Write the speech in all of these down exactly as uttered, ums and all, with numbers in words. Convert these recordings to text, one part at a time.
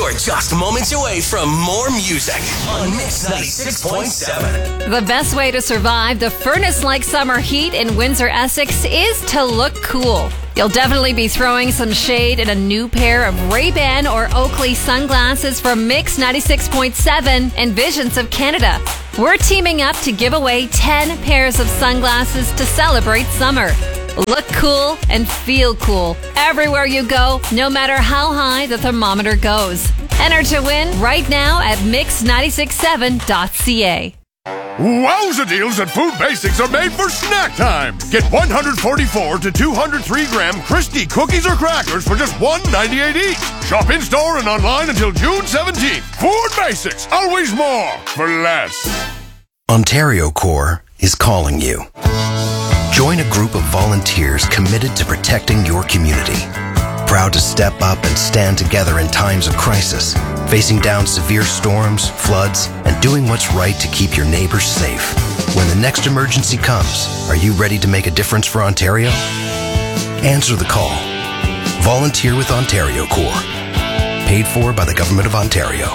You're just moments away from more music on Mix ninety-six point seven. The best way to survive the furnace-like summer heat in Windsor, Essex is to look cool. You'll definitely be throwing some shade in a new pair of Ray-Ban or Oakley sunglasses from Mix ninety-six point seven and Visions of Canada. We're teaming up to give away ten pairs of sunglasses to celebrate summer. Look cool and feel cool everywhere you go, no matter how high the thermometer goes. Enter to win right now at mix nine six seven dot c a. Wowza deals at Food Basics are made for snack time. Get one hundred forty-four to two hundred three gram Christie cookies or crackers for just one ninety-eight each. Shop in-store and online until June seventeenth. Food Basics, always more for less. Ontario Corps is calling you. Join a group of volunteers committed to protecting your community. Proud to step up and stand together in times of crisis, facing down severe storms, floods, and doing what's right to keep your neighbors safe. When the next emergency comes, are you ready to make a difference for Ontario? Answer the call. Volunteer with Ontario Corps. Paid for by the Government of Ontario.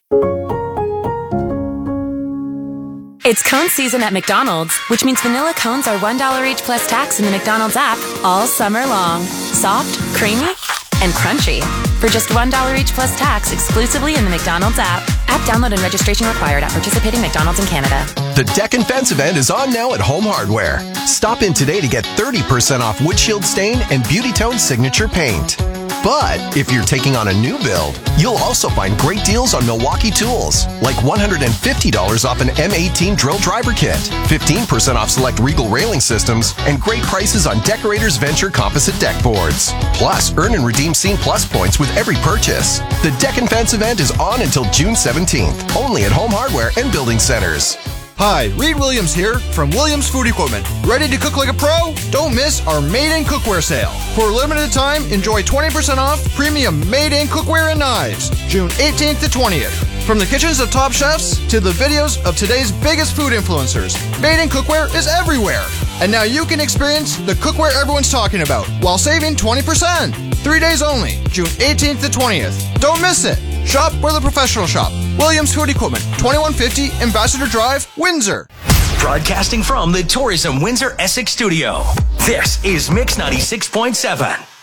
It's cone season at McDonald's, which means vanilla cones are one dollar each plus tax in the McDonald's app all summer long. Soft, creamy, and crunchy. For just one dollar each plus tax exclusively in the McDonald's app. App download and registration required at participating McDonald's in Canada. The Deck and Fence event is on now at Home Hardware. Stop in today to get thirty percent off Wood Shield Stain and Beauty Tone Signature Paint. But if you're taking on a new build, you'll also find great deals on Milwaukee tools, like one hundred fifty dollars off an M eighteen drill driver kit, fifteen percent off select Regal railing systems, and great prices on Decorators Venture composite deck boards. Plus, earn and redeem Scene Plus points with every purchase. The Deck and Fence event is on until June seventeenth, only at Home Hardware and Building Centers. Hi, Reed Williams here from Williams Food Equipment. Ready to cook like a pro? Don't miss our Made-In Cookware sale. For a limited time, enjoy twenty percent off premium Made-In Cookware and Knives, June eighteenth to twentieth. From the kitchens of top chefs to the videos of today's biggest food influencers, Made-In Cookware is everywhere. And now you can experience the cookware everyone's talking about while saving twenty percent. Three days only, June eighteenth to twentieth. Don't miss it. Shop where the professionals shop. Williams Food Equipment, twenty-one fifty Ambassador Drive, Windsor. Broadcasting from the Tourism Windsor Essex studio, this is Mix ninety-six point seven.